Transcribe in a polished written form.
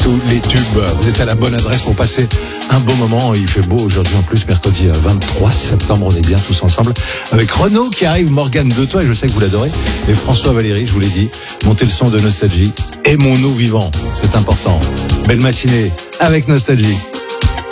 tous les tubes. Vous êtes à la bonne adresse pour passer un beau moment. Il fait beau aujourd'hui en plus, mercredi 23 septembre. On est bien tous ensemble avec Renaud qui arrive, Morgane de Toi, et je sais que vous l'adorez. Et François Valéry, je vous l'ai dit, montez le son de Nostalgie. Aimons-nous vivants, c'est important. Belle matinée avec Nostalgie.